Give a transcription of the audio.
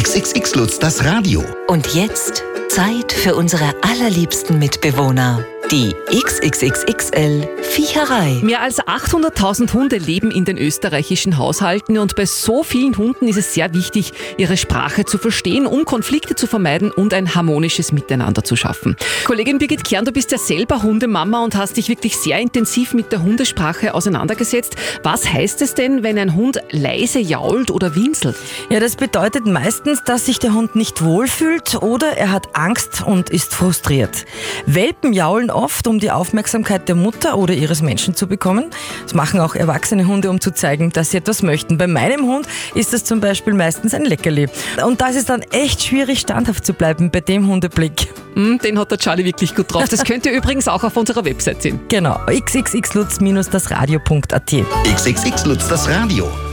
XXX Lutz, das Radio. Und jetzt Zeit für unsere allerliebsten Mitbewohner. Die XXXXL Viecherei. Mehr als 800.000 Hunde leben in den österreichischen Haushalten und bei so vielen Hunden ist es sehr wichtig, ihre Sprache zu verstehen, um Konflikte zu vermeiden und ein harmonisches Miteinander zu schaffen. Kollegin Birgit Kern, du bist ja selber Hundemama und hast dich wirklich sehr intensiv mit der Hundesprache auseinandergesetzt. Was heißt es denn, wenn ein Hund leise jault oder winselt? Ja, das bedeutet meistens, dass sich der Hund nicht wohlfühlt oder er hat Angst und ist frustriert. Welpen jaulen oft, um die Aufmerksamkeit der Mutter oder ihres Menschen zu bekommen. Das machen auch erwachsene Hunde, um zu zeigen, dass sie etwas möchten. Bei meinem Hund ist das zum Beispiel meistens ein Leckerli. Und da ist es dann echt schwierig, standhaft zu bleiben bei dem Hundeblick. Den hat der Charlie wirklich gut drauf. Das könnt ihr übrigens auch auf unserer Website sehen. Genau, xxxlutz-dasradio.at. XXX Lutz, das Radio.